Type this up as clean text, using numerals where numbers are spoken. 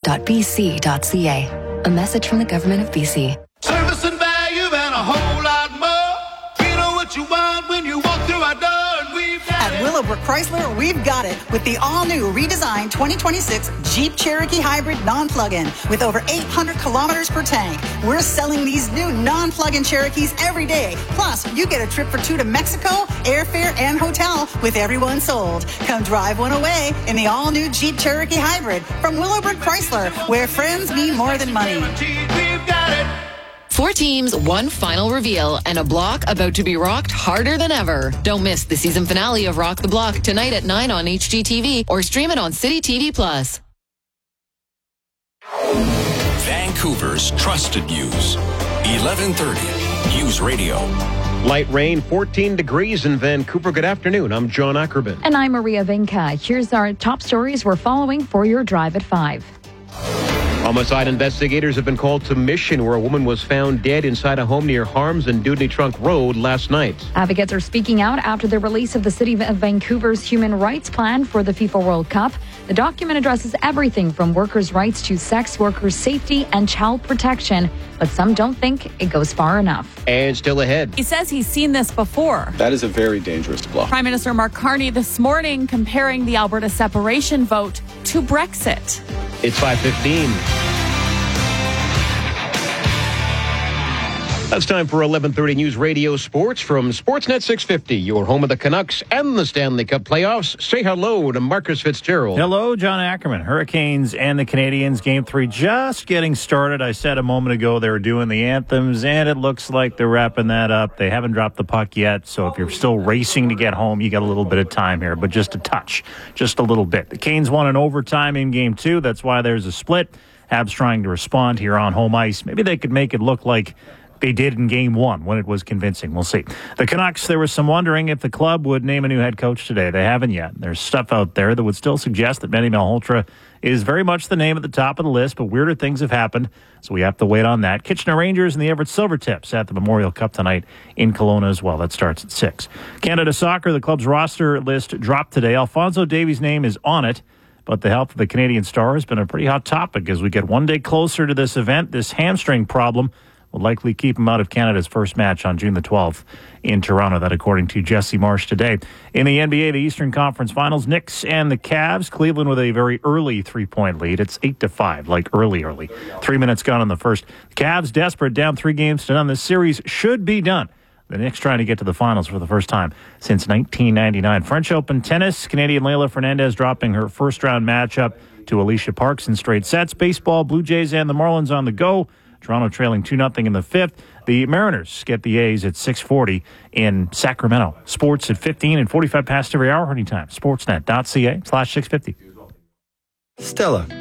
willowbrook.bc.ca. A message from the Government of BC. Service and value and a whole lot more. You know what you want when you walk through our door, and we've got At Willowbrook Chrysler, we've got it with the all-new redesigned 2026 Jeep Cherokee Hybrid non-plug-in with over 800 kilometers per tank. We're selling these new non-plug-in Cherokees every day. Plus, you get a trip for two to Mexico, airfare, and hotel with every one sold. Come drive one away in the all-new Jeep Cherokee Hybrid from Willowbrook Chrysler, where friends mean more than money. we've got it. 4 teams, 1 final reveal, and a block about to be rocked harder than ever. Don't miss the season finale of Rock the Block tonight at 9 on HGTV or stream it on City TV Plus. Vancouver's trusted news. 1130 News Radio. Light rain, 14 degrees in Vancouver. Good afternoon. I'm John Ackerman. And I'm Maria Vinca. Here's our top stories we're following for your drive at 5. Homicide investigators have been called to Mission, where a woman was found dead inside a home near Harms and Dewdney Trunk Road last night. Advocates are speaking out after the release of the City of Vancouver's Human Rights Plan for the FIFA World Cup. The document addresses everything from workers' rights to sex workers' safety and child protection, but some don't think it goes far enough. And still ahead. He says he's seen this before. That is a very dangerous bluff. Prime Minister Mark Carney this morning comparing the Alberta separation vote to Brexit. It's 5:15. That's time for 11:30 News Radio Sports from Sportsnet 650, your home of the Canucks and the Stanley Cup playoffs. Say hello to Marcus Fitzgerald. Hello, John Ackerman. Hurricanes and the Canadiens, Game 3 just getting started. I said a moment ago they were doing the anthems, and it looks like they're wrapping that up. They haven't dropped the puck yet, so if you're still racing to get home, you got a little bit of time here, but just a touch, just a little bit. The Canes won in overtime in Game 2. That's why there's a split. Habs trying to respond here on home ice. Maybe they could make it look like they did in Game 1 when it was convincing. We'll see. The Canucks, there was some wondering if the club would name a new head coach today. They haven't yet. There's stuff out there that would still suggest that Manny Malhotra is very much the name at the top of the list, but weirder things have happened, so we have to wait on that. Kitchener Rangers and the Everett Silvertips at the Memorial Cup tonight in Kelowna as well. That starts at 6. Canada Soccer, the club's roster list dropped today. Alphonso Davies' name is on it, but the health of the Canadian star has been a pretty hot topic as we get one day closer to this event. This hamstring problem will likely keep him out of Canada's first match on June the 12th in Toronto. That according to Jesse Marsh today. In the NBA, the Eastern Conference Finals, Knicks and the Cavs. Cleveland with a very early 3-point lead. It's 8-5, like early. 3 minutes gone in the first. The Cavs desperate, down 3 games to none. This series should be done. The Knicks trying to get to the finals for the first time since 1999. French Open tennis, Canadian Leylah Fernandez dropping her first-round matchup to Alicia Parks in straight sets. Baseball, Blue Jays and the Marlins on the go. Toronto trailing 2-0 in the 5th. The Mariners get the A's at 6:40 in Sacramento. Sports at 15 and 45 past every hour. Anytime. Sportsnet.ca/650. Stella.